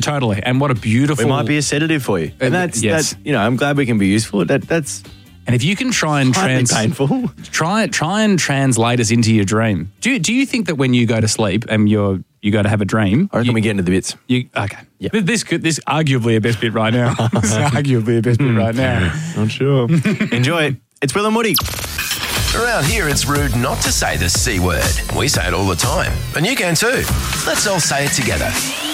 Totally. And what a beautiful... We might be a sedative for you. And that's I'm glad we can be useful. That's And if you can try and painful. try and translate us into your dream. Do you think that when you go to sleep and you go to have a dream, I reckon we get into the bits. Okay. Yep. This arguably a best bit right now. This is arguably a best bit right now. Not sure. Enjoy it. It's Will and Woody. Around here, it's rude not to say the C word. We say it all the time, and you can too. Let's all say it together.